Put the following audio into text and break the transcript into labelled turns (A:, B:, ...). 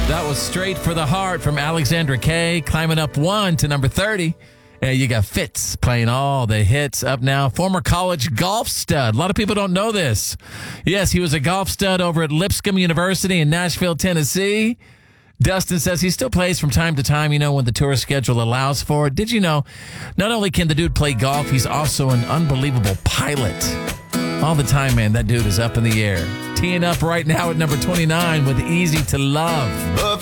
A: That was Straight for the Heart from Alexandra Kay, climbing up 1 to number 30. And you got Fitz playing all the hits. Up now, former college golf stud. A lot of people don't know this. Yes, he was a golf stud over at Lipscomb University in Nashville, Tennessee. Dustin says he still plays from time to time, when the tour schedule allows for it. Did you know, not only can the dude play golf, he's also an unbelievable pilot. All the time, man, that dude is up in the air. Teeing up right now at number 29 with Easy to Love.